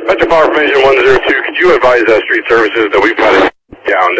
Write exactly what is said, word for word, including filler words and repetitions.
Metro Power Formation one zero two, could you advise uh, street services that we've got it down